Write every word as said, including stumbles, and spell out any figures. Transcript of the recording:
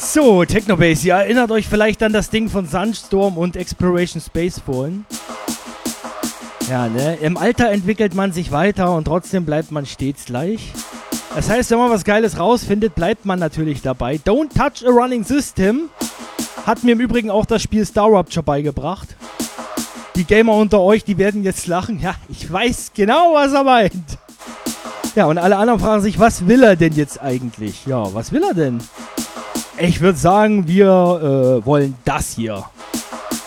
So, Technobase, ihr erinnert euch vielleicht an das Ding von Sunstorm und Exploration Space vorhin. Ja, ne? Im Alter entwickelt man sich weiter und trotzdem bleibt man stets gleich. Das heißt, wenn man was Geiles rausfindet, bleibt man natürlich dabei. Don't touch a running system hat mir im Übrigen auch das Spiel Star Rapture beigebracht. Die Gamer unter euch, die werden jetzt lachen. Ja, ich weiß genau, was er meint. Ja, und alle anderen fragen sich, was will er denn jetzt eigentlich? Ja, was will er denn? Ich würde sagen, wir äh, wollen das hier.